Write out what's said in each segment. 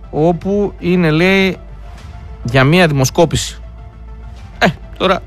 όπου είναι, λέει, για μία δημοσκόπηση. Τώρα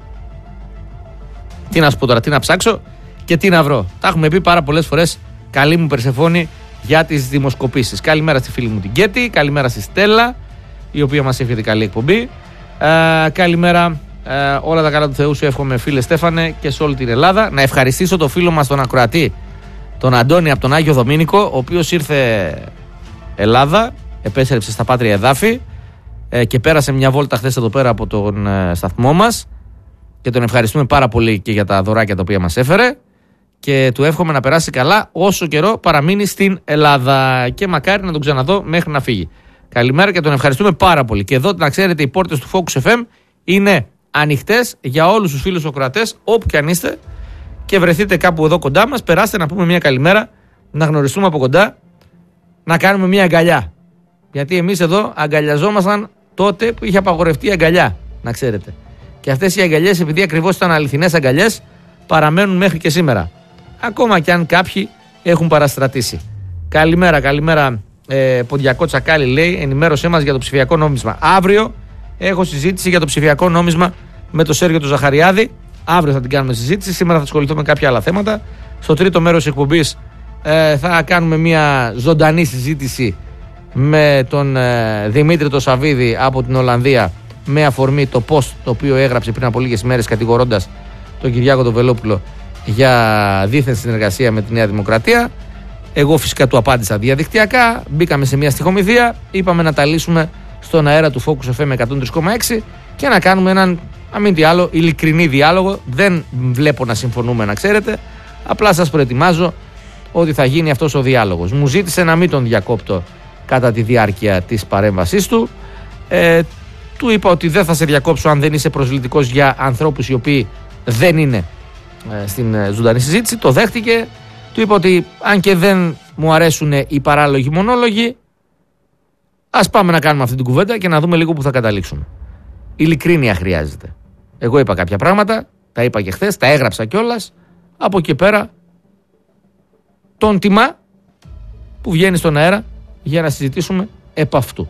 τι να σου πω τώρα, τι να ψάξω και τι να βρω. Τα έχουμε πει πάρα πολλές φορές, καλή μου Περσεφόνη, για τις δημοσκοπήσεις. Καλημέρα στη φίλη μου την Κέτη, καλημέρα στη Στέλλα, η οποία μας εύχεται καλή εκπομπή. Καλημέρα, όλα τα καλά του Θεού σου εύχομαι, φίλε Στέφανε, και σε όλη την Ελλάδα. Να ευχαριστήσω το φίλο μας τον ακροατή, τον Αντώνη από τον Άγιο Δομήνικο, ο οποίος ήρθε Ελλάδα, επέστρεψε στα πάτρια εδάφη και πέρασε μια βόλτα χθες εδώ πέρα από τον σταθμό μας, και τον ευχαριστούμε πάρα πολύ και για τα δωράκια τα οποία μας έφερε, και του εύχομαι να περάσει καλά όσο καιρό παραμείνει στην Ελλάδα, και μακάρι να τον ξαναδώ μέχρι να φύγει. Καλημέρα και τον ευχαριστούμε πάρα πολύ. Και εδώ, να ξέρετε, οι πόρτες του Focus FM είναι ανοιχτές για όλους τους φίλους ακροατές, όπου και αν είστε και βρεθείτε κάπου εδώ κοντά μας, περάστε να πούμε μια καλημέρα, να γνωριστούμε από κοντά, να κάνουμε μια αγκαλιά. Γιατί εμείς εδώ αγκαλιαζόμασταν τότε που είχε απαγορευτεί η αγκαλιά, να ξέρετε. Και αυτές οι αγκαλιές, επειδή ακριβώς ήταν αληθινές αγκαλιές, παραμένουν μέχρι και σήμερα. Ακόμα και αν κάποιοι έχουν παραστρατήσει. Καλημέρα, καλημέρα. Ποντιακό Τσακάλι λέει, ενημέρωσέ μας για το ψηφιακό νόμισμα. Αύριο έχω συζήτηση για το ψηφιακό νόμισμα με τον Σέργιο του Ζαχαριάδη. Αύριο θα την κάνουμε συζήτηση. Σήμερα θα ασχοληθούμε με κάποια άλλα θέματα. Στο τρίτο μέρος της εκπομπής θα κάνουμε μια ζωντανή συζήτηση με τον Δημήτρη το Σαββίδη από την Ολλανδία, με αφορμή το post το οποίο έγραψε πριν από λίγες μέρες κατηγορώντας τον Κυριάκο τον Βελόπουλο για δίθεν συνεργασία με τη Νέα Δημοκρατία. Εγώ φυσικά του απάντησα διαδικτυακά, μπήκαμε σε μια στιχομυθία, είπαμε να τα λύσουμε στον αέρα του Focus FM 103,6 και να κάνουμε έναν, αμήν τι άλλο, ειλικρινή διάλογο. Δεν βλέπω να συμφωνούμε, να ξέρετε, απλά σας προετοιμάζω ότι θα γίνει αυτός ο διάλογος. Μου ζήτησε να μην τον διακόπτω κατά τη διάρκεια της παρέμβασής του. Του είπα ότι δεν θα σε διακόψω αν δεν είσαι προσβλητικός για ανθρώπους οι οποίοι δεν είναι στην ζωντανή συζήτηση. Το δέχτηκε. Του είπα ότι αν και δεν μου αρέσουν οι παράλογοι μονόλογοι, ας πάμε να κάνουμε αυτή την κουβέντα και να δούμε λίγο που θα καταλήξουμε. Ειλικρίνεια χρειάζεται. Εγώ είπα κάποια πράγματα, τα είπα και χθες, τα έγραψα κιόλας. Από εκεί πέρα τον τιμά που βγαίνει στον αέρα για να συζητήσουμε επ' αυτού.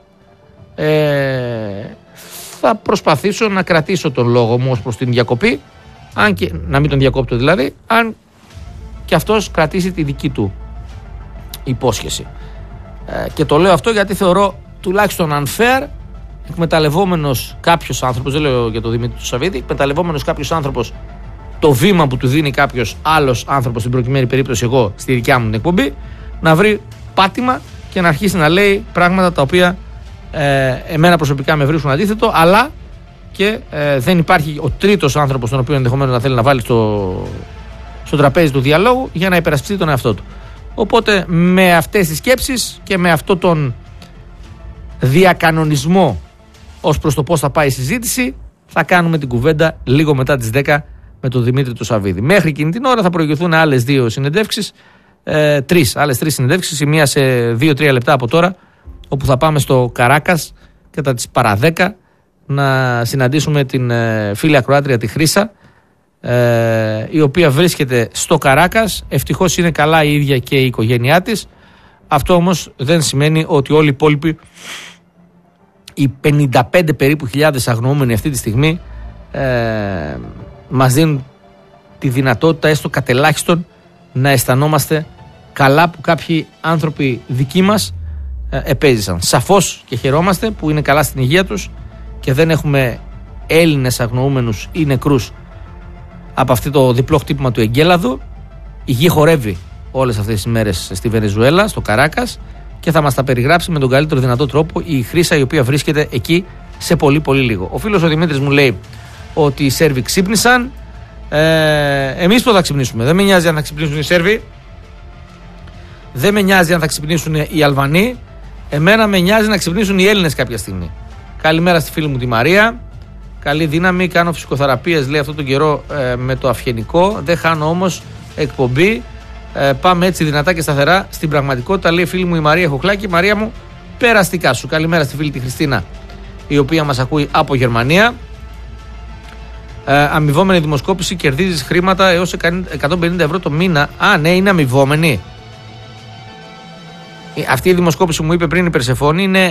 Θα προσπαθήσω να κρατήσω τον λόγο μου ως προς την διακοπή, αν και να μην τον διακόπτω δηλαδή, αν και αυτός κρατήσει τη δική του υπόσχεση. Και το λέω αυτό γιατί θεωρώ τουλάχιστον unfair, εκμεταλλευόμενος κάποιος άνθρωπος, δεν λέω για τον Δημήτρη του Σαββίδη, εκμεταλλευόμενος κάποιος άνθρωπος το βήμα που του δίνει κάποιος άλλος άνθρωπος, στην προκειμένη περίπτωση εγώ στη δικιά μου την εκπομπή, να βρει πάτημα και να αρχίσει να λέει πράγματα τα οποία εμένα προσωπικά με βρίσκουν αντίθετο, αλλά και δεν υπάρχει ο τρίτος άνθρωπος τον οποίο ενδεχομένως να θέλει να βάλει στο τραπέζι του διαλόγου για να υπερασπιστεί τον εαυτό του. Οπότε με αυτές τις σκέψεις και με αυτό τον διακανονισμό ως προς το πώς θα πάει η συζήτηση, θα κάνουμε την κουβέντα λίγο μετά τις 10 με τον Δημήτρη του Σαββίδη. Μέχρι εκείνη την ώρα θα προηγηθούν άλλες δύο συνεντεύξεις, άλλες τρεις συνεντεύξεις, η μία σε 2-3 λεπτά από τώρα, όπου θα πάμε στο Καράκας κατά τις παρά 10 να συναντήσουμε την φίλη ακροάτρια τη Χρύσα, η οποία βρίσκεται στο Καράκας. Ευτυχώς είναι καλά η ίδια και η οικογένειά της. Αυτό όμως δεν σημαίνει ότι όλοι οι υπόλοιποι, οι 55 περίπου χιλιάδες αγνοούμενοι αυτή τη στιγμή, μας δίνουν τη δυνατότητα έστω κατελάχιστον να αισθανόμαστε καλά που κάποιοι άνθρωποι δικοί μας επέζησαν. Σαφώς και χαιρόμαστε που είναι καλά στην υγεία τους και δεν έχουμε Έλληνες αγνοούμενους ή νεκρούς από αυτό το διπλό χτύπημα του εγκέλαδου. Η γη χορεύει όλες αυτές τις μέρες στη Βενεζουέλα, στο Καράκας, και θα μας τα περιγράψει με τον καλύτερο δυνατό τρόπο η Χρύσα, η οποία βρίσκεται εκεί σε πολύ πολύ λίγο. Ο φίλος ο Δημήτρης μου λέει ότι οι Σέρβοι ξύπνησαν. Εμείς που θα ξυπνήσουμε. Δεν με νοιάζει αν θα ξυπνήσουν οι Σέρβοι, δεν με νοιάζει αν θα ξυπνήσουν οι Αλβανοί. Εμένα με νοιάζει να ξυπνήσουν οι Έλληνες κάποια στιγμή. Καλημέρα στη φίλη μου τη Μαρία. Καλή δύναμη. Κάνω φυσικοθεραπείες, λέει, αυτόν τον καιρό με το αυγενικό. Δεν χάνω όμως εκπομπή. Πάμε έτσι δυνατά και σταθερά στην πραγματικότητα, λέει φίλη μου η Μαρία Χοχλάκη. Μαρία μου, περαστικά σου. Καλημέρα στη φίλη τη Χριστίνα, η οποία μας ακούει από Γερμανία. Αμοιβόμενη δημοσκόπηση, κερδίζεις χρήματα έως 150 ευρώ το μήνα. Α, ναι, είναι αμοιβόμενη. Αυτή η δημοσκόπηση μου είπε πριν η Περσεφόνη είναι